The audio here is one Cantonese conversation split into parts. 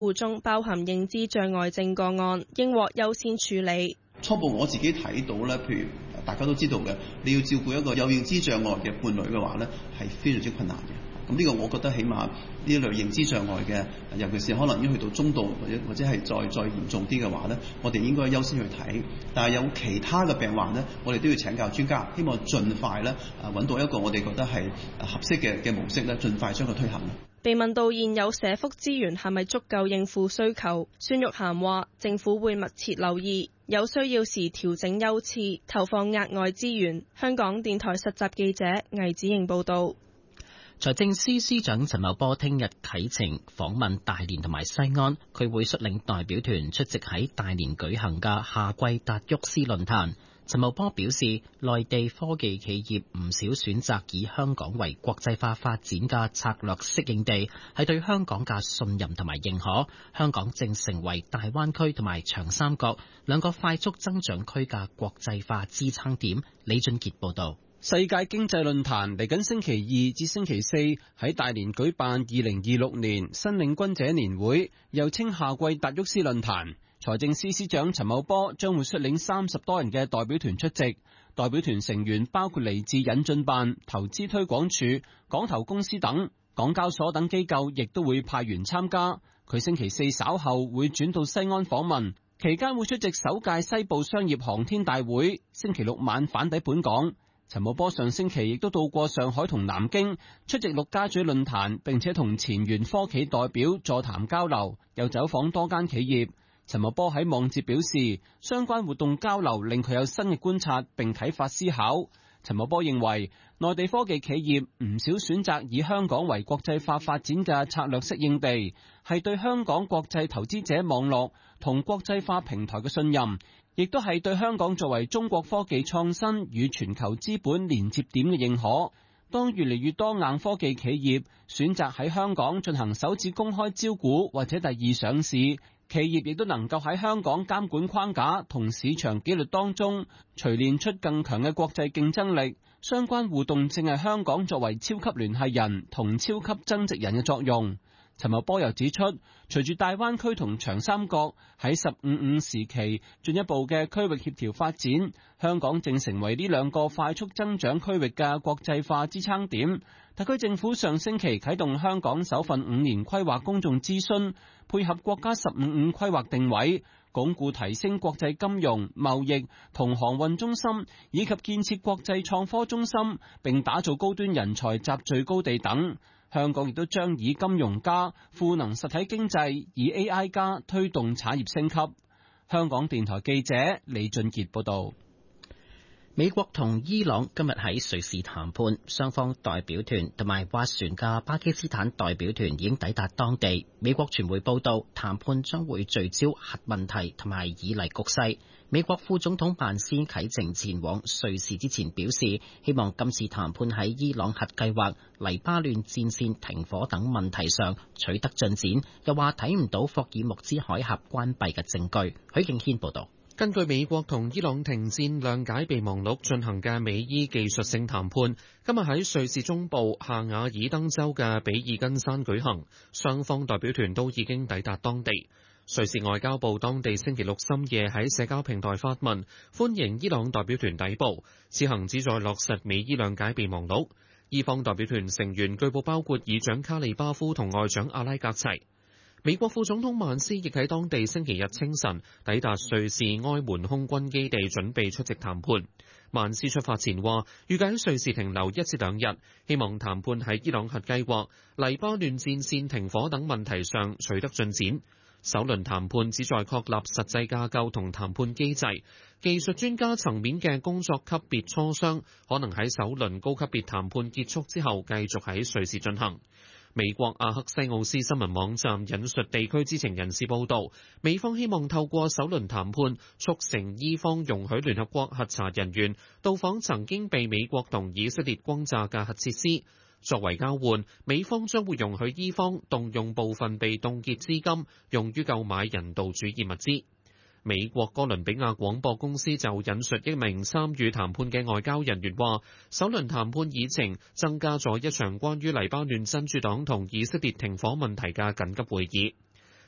戶中包含認知障礙症個案，應獲優先處理。 初步我自己睇到咧，譬如大家都知道嘅，你要照顧一個有認知障礙嘅伴侶嘅話咧，係非常之困難嘅。咁呢個我覺得起碼呢一類認知障礙嘅，尤其是可能已經去到中度或者係再嚴重啲嘅話咧，我哋應該優先去睇。但係有其他嘅病患咧，我哋都要請教專家，希望盡快咧揾到一個我哋覺得係合適嘅模式咧，盡快將佢推行。 被問到現有社福資源係咪足夠應付需求，孫玉菡話：政府會密切留意，有需要時調整優次，投放額外資源。香港電台實習記者魏子瑩報導。 財政司司長陳茂波聽日啟程訪問大連同埋西安，佢會率領代表團出席喺大連舉行嘅夏季達沃斯論壇。陳茂波表示，內地科技企業唔少選擇以香港為國際化發展嘅策略適應地，係對香港嘅信任同埋認可。香港正成為大灣區同埋長三角兩個快速增長區嘅國際化支撐點。李俊傑報導。 世界經濟論壇嚟緊星期2至星期4喺大連舉辦2026年新領軍者年會，又稱夏季達沃斯論壇。財政司司長陳茂波將會率領30多人嘅代表團出席，代表團成員包括嚟自引進辦、投資推廣署、港投公司等，港交所等機構亦都會派員參加。佢星期4稍後會轉到西安訪問，期間會出席首屆西部商業航天大會，星期6晚返抵本港。陳茂波上星期亦都到過上海同南京出席陸家嘴論壇，並且同前沿科企代表座談交流，又走訪多間企業。陳茂波喺網誌表示，相關活動交流令佢有新嘅觀察並啟發思考。陳茂波認為，內地科技企業唔少選擇以香港為國際化發展嘅策略適應地，係對香港國際投資者網絡同國際化平台嘅信任，亦都係對香港作為中國科技創新與全球資本連接點嘅認可。當越嚟越多硬科技企業選擇喺香港進行首次公開招股或者第二上市，企業亦都能夠喺香港監管框架同市場紀律當中錘煉出更強嘅國際競爭力。相關互動正係香港作為超級聯繫人同超級增值人嘅作用。陳茂波又指出，隨住大灣區同長三角喺15+5時期進一步嘅區域協調發展，香港正成為呢兩個快速增長區域嘅國際化支撐點。特區政府上星期啟動香港首份5年規劃公眾諮詢，配合國家15+5規劃定位，鞏固提升國際金融、貿易同航運中心，以及建設國際創科中心，並打造高端人才集聚高地等。香港亦都將以金融加賦能實體經濟，以 AI 加推動產業升級。香港電台記者李俊傑報道。 美國同伊朗今日喺瑞士談判，雙方代表團同埋斡旋嘅巴基斯坦代表團已經抵達當地。美國傳媒報道，談判將會聚焦核問題同埋以黎局勢。美國副總統曼斯啟程前往瑞士之前表示，希望今次談判喺伊朗核計劃、黎巴嫩戰線停火等問題上取得進展，又話睇唔到霍爾木茲海峽關閉嘅證據。許敬軒報道。 根據美國同伊朗停戰諒解備忘錄進行嘅美伊技術性談判，今日喺瑞士中部夏瓦爾登州嘅比爾根山舉行，雙方代表團都已經抵達當地。瑞士外交部當地星期六深夜喺社交平台發文，歡迎伊朗代表團抵埗，此行旨在落實美伊諒解備忘錄。伊方代表團成員據報包括議長卡利巴夫同外長阿拉格齊。美國副總統曼斯亦喺當地星期日清晨抵達瑞士埃門空軍基地，準備出席談判。曼斯出發前話，預計喺瑞士停留1至2日，希望談判喺伊朗核計劃、黎巴嫩戰線停火等問題上取得進展。首輪談判旨在確立實際架構同談判機制，技術專家層面嘅工作級別磋商可能喺首輪高級別談判結束之後繼續喺瑞士進行。美國阿克西奧斯新聞網站引述地區知情人士報道，美方希望透過首輪談判促成伊方容許聯合國核查人員到訪曾經被美國同以色列轟炸嘅核設施。作為交換，美方將會容許伊方動用部分被凍結資金，用於購買人道主義物資。美國哥倫比亞廣播公司就引述一名參與談判嘅外交人員話，首輪談判議程增加咗一場關於黎巴嫩真主黨同以色列停火問題嘅緊急會議。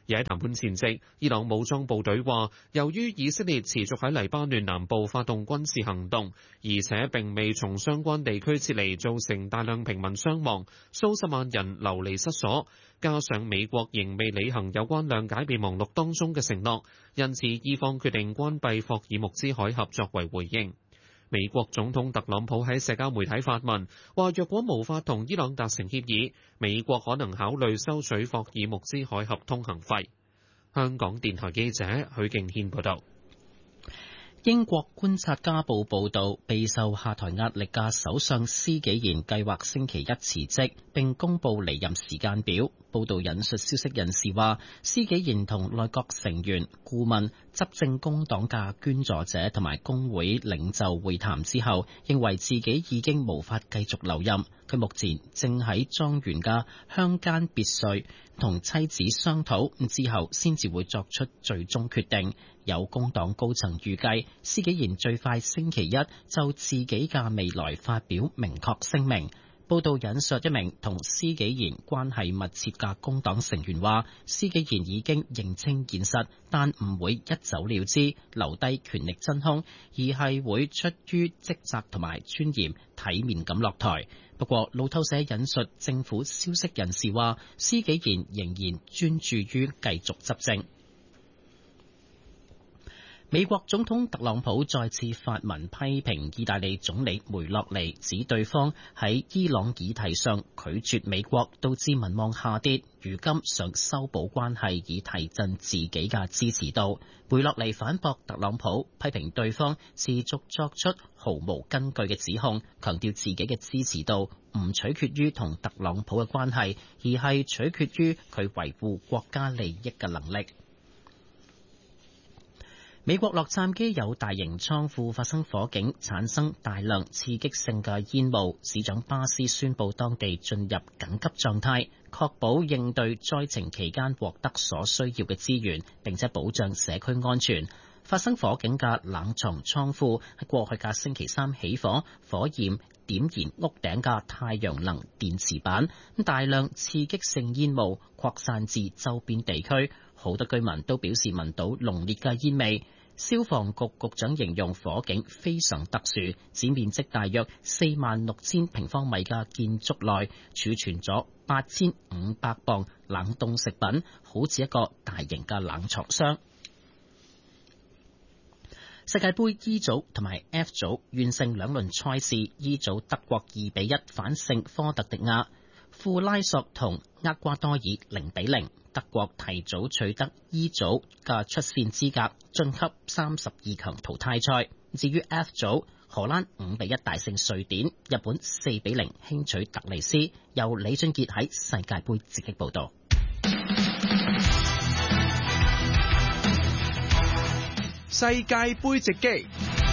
而喺談判前夕，伊朗武裝部隊話，由於以色列持續喺黎巴嫩南部發動軍事行動，而且並未從相關地區撤離，造成大量平民傷亡，數十萬人流離失所，加上美國仍未履行有關諒解備忘錄當中嘅承諾，因此伊方決定關閉霍爾木茲海峽作為回應。美國總統特朗普喺社交媒體發文，話若果無法同伊朗達成協議，美國可能考慮收取霍爾木茲海峽通行費。香港電台記者許敬軒報道。 英國觀察家報報導，備受下台壓力嘅首相施紀賢計劃星期一辭職，並公佈離任時間表。報導引述消息人士話，施紀賢同內閣成員、顧問、執政工黨嘅捐助者同埋工會領袖會談之後，認為自己已經無法繼續留任。佢目前正喺莊園嘅鄉間別墅同妻子商討，之後先至會作出最終決定。有工黨高層預計，施紀賢最快星期一就自己嘅未來發表明確聲明。報道引述一名同施紀賢關係密切嘅工黨成員話，施紀賢已經認清現實，但唔會一走了之，留低權力真空，而係會出於職責同埋尊嚴，體面咁落台。不過，路透社引述政府消息人士話，施紀賢仍然專注於繼續執政。美國總統特朗普再次發文批評意大利總理梅洛尼，指對方喺伊朗議題上拒絕美國，導致民望下跌。如今想修補關係以提振自己嘅支持度。梅洛尼反駁特朗普，批評對方持續作出毫無根據嘅指控，強調自己嘅支持度唔取決於同特朗普嘅關係，而係取決於佢維護國家利益嘅能力。美國洛杉磯有大型倉庫發生火警，產生大量刺激性嘅煙霧。市長巴斯宣布當地進入緊急狀態，確保應對災情期間獲得所需要嘅資源，並且保障社區安全。發生火警嘅冷藏倉庫喺過去嘅星期三起火，火焰點燃屋頂嘅太陽能電池板，大量刺激性煙霧擴散至周邊地區。好多居民都表示聞到濃烈嘅煙味。消防局局長形容火警非常特殊，指面積大約46000平方米嘅建築內儲存咗8500磅冷凍食品，好似一個大型嘅冷藏箱。世界盃 E 組同埋 F 組完成兩輪賽事，E 組德國2-1反勝科特迪瓦，庫拉索同厄瓜多爾0-0。德國提早取得 E 組嘅出線資格，晉級32強淘汰賽。至於 F 組，荷蘭5-1大勝瑞典，日本4-0輕取突尼斯。由李俊傑喺世界盃直擊報導。 世界盃直擊。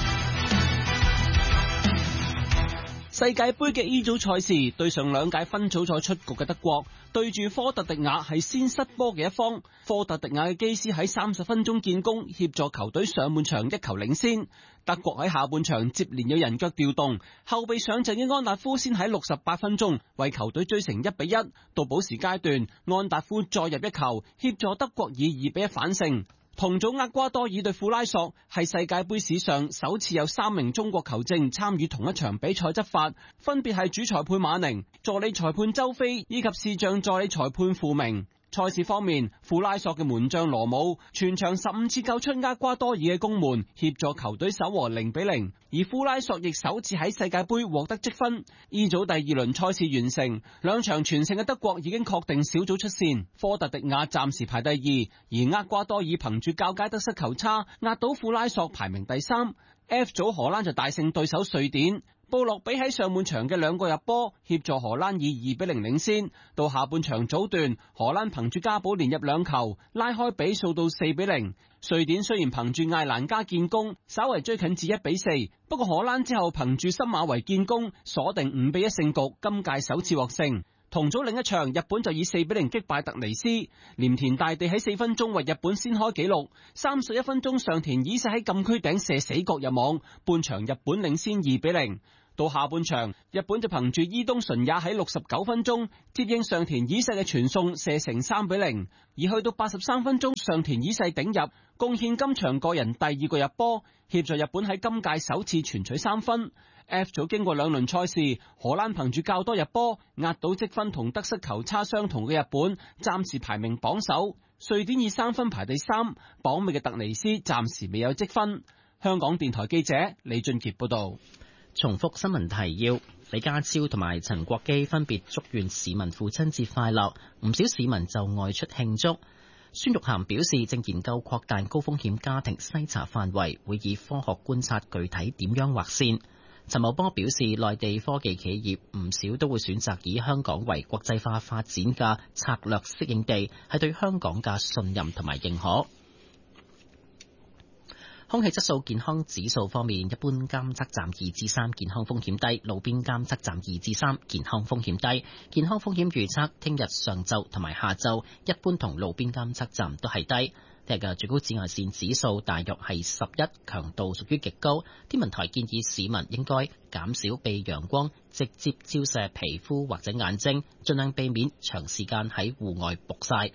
世界盃嘅 E 組賽事，對上兩屆分組賽出局嘅德國對住科特迪瓦係先失波嘅一方。科特迪瓦嘅基斯喺30分鐘建功，協助球隊上半場1球領先。德國喺下半場接連有人腳調動，後備上陣嘅安達夫先喺68分鐘為球隊追成1-1。到補時階段，安達夫再入一球，協助德國以2-1反勝。同組厄瓜多爾對庫拉索係世界盃史上首次有3名中國球證參與同一場比賽執法，分別係主裁判馬寧、助理裁判周飛以及視像助理裁判傅明。賽事方面，庫拉索嘅門將羅姆全場15次救出厄瓜多爾嘅攻門，協助球隊守和0-0。而庫拉索亦首次喺世界盃獲得積分。E 組第2輪賽事完成，兩場全勝嘅德國已經確定小組出線，科特迪瓦暫時排第2，而厄瓜多爾憑住較佳得失球差壓倒庫拉索排名第3。F 組荷蘭就大勝對手瑞典。布洛比喺上半場嘅2個入波，協助荷蘭以2-0領先。到下半場早段，荷蘭憑住加寶連入2球，拉開比數到4-0。瑞典雖然憑住艾蘭加建功，稍為追近至1-4，不過荷蘭之後憑住森馬維建功，鎖定5-1勝局，今屆首次獲勝。同組另一場，日本就以4-0擊敗突尼斯。鎌田大地喺4分鐘為日本先開紀錄，31分鐘上田以世喺禁區頂射死角入網，半場日本領先2-0。 到下半場，日本就憑住伊東純也喺69分鐘接應上田綺世嘅傳送射成3-0，而去到83分鐘上田綺世頂入，貢獻今場個人第2個入波，協助日本喺今屆首次全取3分。F 組經過2輪賽事，荷蘭憑住較多入波壓倒積分同得失球差相同嘅日本，暫時排名榜首。瑞典以3分排第3，榜尾嘅突尼斯暫時未有積分。香港電台記者李俊傑報道。 重複新聞提要：李家超同埋陳國基分別祝願市民父親節快樂，唔少市民就外出慶祝。孫玉菡表示，正研究擴大高風險家庭篩查範圍，會以科學觀察具體點樣劃線。陳茂波表示，內地科技企業唔少都會選擇以香港為國際化發展嘅策略適應地，係對香港嘅信任同埋認可。空氣質素健康指數方面，一般監測站2至3，健康風險低；路邊監測站2至3，健康風險低。健康風險預測，聽日上晝同埋下晝，一般同路邊監測站都係低。聽日嘅最高紫外線指數大約係11，強度屬於極高。天文台建議市民應該減少被陽光直接照射皮膚或者眼睛，盡量避免長時間喺戶外曝曬。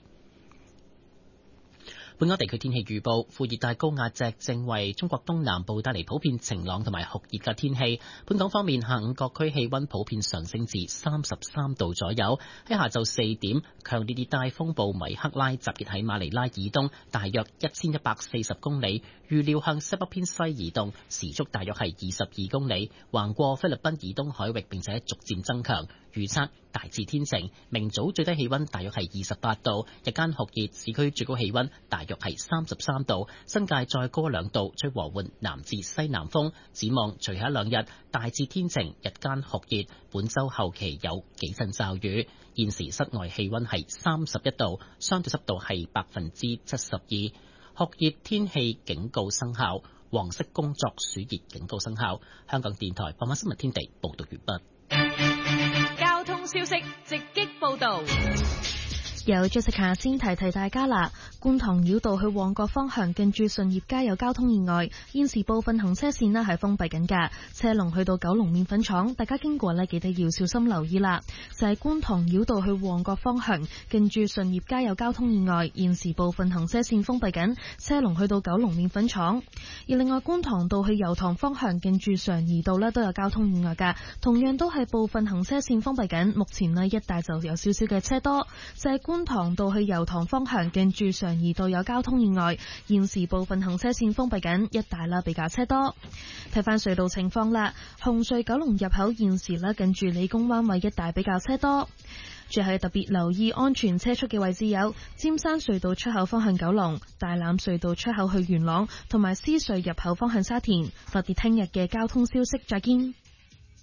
本港地區天氣預報，副熱帶高壓脊正為中國東南部帶嚟普遍晴朗同埋酷熱嘅天氣。本港方面，下午各區氣溫普遍上升至33度左右。喺下晝4點，強烈熱帶風暴米克拉集結喺馬尼拉以東大約1140公里，預料向西北偏西移動，時速大約係22公里，橫過菲律賓以東海域並且逐漸增強。預測大致天晴，明早最低氣溫大約係28度，日間酷熱，市區最高氣溫大約係33度，新界再高2度，吹和緩南至西南風。展望隨後1-2日大致天晴，日間酷熱，本週後期有幾陣驟雨。現時室外氣溫係31度，相對濕度係72%，酷熱天氣警告生效，黃色工作暑熱警告生效。香港電台傍晚新聞天地報道完畢。 交通消息直擊報道。 由 Jessica 先提提大家啦，觀塘繞道去旺角方向近住順業街有交通意外，現時部分行車線呢係封閉緊㗎，車龍去到九龍麵粉廠，大家經過呢記得要小心留意啦。就係觀塘繞道去旺角方向近住順業街有交通意外，現時部分行車線封閉緊，車龍去到九龍麵粉廠。而另外觀塘道去油塘方向近住常怡道呢都有交通意外㗎，同樣都係部分行車線封閉緊，目前呢一帶就有少少嘅車多。就係觀塘道去油塘方向近住常怡道有交通意外，現時部分行車線封閉緊，一帶啦比較車多。睇翻隧道情況啦，紅隧九龍入口現時啦近住理工灣位一帶比較車多。最後特別留意安全車速嘅位置有尖山隧道出口方向九龍、大欖隧道出口去元朗，同埋獅隧入口方向沙田。特別聽日嘅交通消息，再見。